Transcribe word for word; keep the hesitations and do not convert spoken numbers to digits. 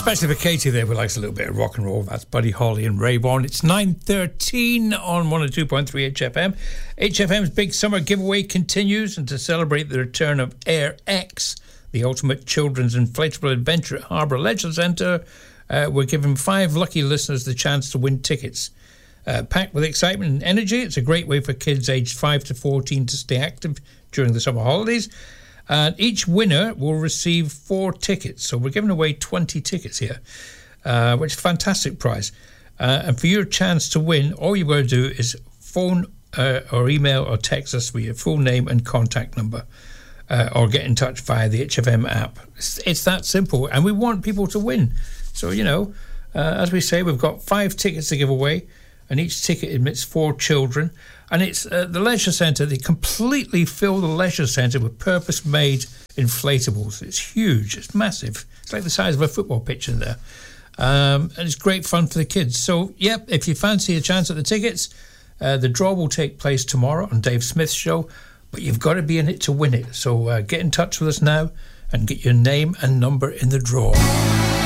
Especially for Katie there, who likes a little bit of rock and roll. That's Buddy Holly and Ray Vaughan. It's nine thirteen on one oh two point three H F M. H F M's big summer giveaway continues, and to celebrate the return of Air X, the ultimate children's inflatable adventure at Harbour Leisure Centre, uh, we're giving five lucky listeners the chance to win tickets. Uh, packed with excitement and energy, it's a great way for kids aged five to fourteen to stay active during the summer holidays. And each winner will receive four tickets. So we're giving away twenty tickets here, uh, which is a fantastic prize. Uh, and for your chance to win, all you've got to do is phone uh, or email or text us with your full name and contact number, uh, or get in touch via the H F M app. It's, it's that simple, and we want people to win. So, you know, uh, as we say, we've got five tickets to give away, and each ticket admits four children. And it's uh, the Leisure Centre. They completely fill the Leisure Centre with purpose-made inflatables. It's huge. It's massive. It's like the size of a football pitch in there. Um, and it's great fun for the kids. So, yep, if you fancy a chance at the tickets, uh, the draw will take place tomorrow on Dave Smith's show. But you've got to be in it to win it. So uh, get in touch with us now and get your name and number in the draw.